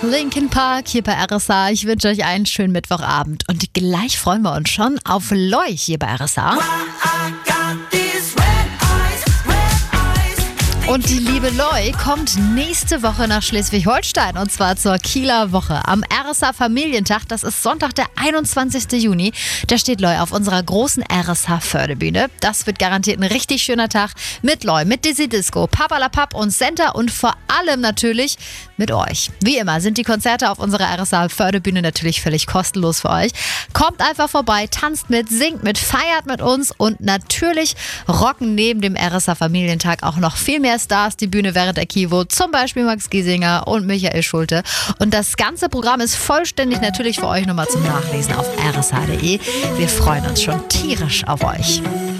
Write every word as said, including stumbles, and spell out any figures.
Linkin Park hier bei R S A. Ich wünsche euch einen schönen Mittwochabend und gleich freuen wir uns schon auf Loi hier bei R S A. Und die liebe Loi kommt nächste Woche nach Schleswig-Holstein und zwar zur Kieler Woche. Am R S A Familientag, das ist Sonntag, der einundzwanzigsten Juni, da steht Loi auf unserer großen R S A Förderbühne. Das wird garantiert ein richtig schöner Tag mit Loi, mit Dizzy Disco, Papalapap und Center und vor allem natürlich mit euch. Wie immer sind die Konzerte auf unserer R S A Förderbühne natürlich völlig kostenlos für euch. Kommt einfach vorbei, tanzt mit, singt mit, feiert mit uns und natürlich rocken neben dem R S A Familientag auch noch viel mehr Stars die Bühne während der Kivo, zum Beispiel Max Giesinger und Michael Schulte. Und das ganze Programm ist vollständig natürlich für euch nochmal zum Nachlesen auf r s h punkt d e. Wir freuen uns schon tierisch auf euch.